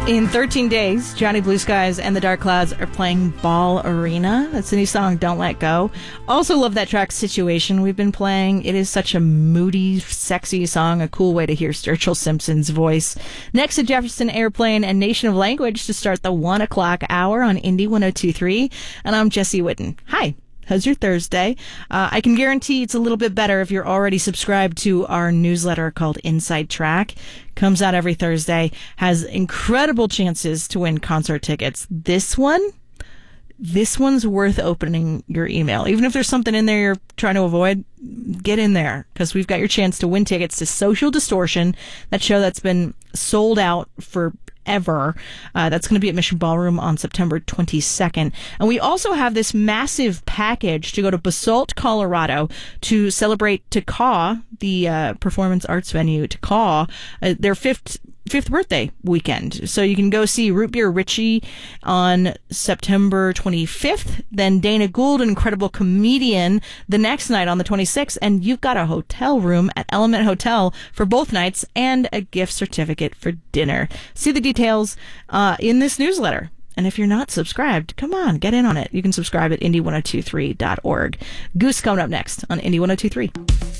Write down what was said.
In 13 days, Johnny Blue Skies and the Dark Clouds are playing Ball Arena. That's the new song, Don't Let Go. Also love that track, Situation, we've been playing. It is such a moody, sexy song, a cool way to hear Sturgill Simpson's voice. Next to Jefferson Airplane and Nation of Language to start the 1 o'clock hour on Indie 102.3. And I'm Jesse Whitten. Hi. How's your Thursday? I can guarantee it's a little bit better if you're already subscribed to our newsletter called Inside Track. Comes out every Thursday, has incredible chances to win concert tickets. This one's worth opening your email. Even if there's something in there you're trying to avoid, get in there, because we've got your chance to win tickets to Social Distortion, that show that's been sold out for ever. That's going to be at Mission Ballroom on September 22nd. And we also have this massive package to go to Basalt, Colorado to celebrate TACAW, the performance arts venue, TACAW, their fifth birthday weekend. So you can go see Root Beer Richie on September 25th, then Dana Gould, an incredible comedian, the next night on the 26th, and you've got a hotel room at Element Hotel for both nights and a gift certificate for dinner. See the details in this newsletter. And if you're not subscribed, come on, get in on it. You can subscribe at indie1023.org. Goose coming up next on Indie 1023.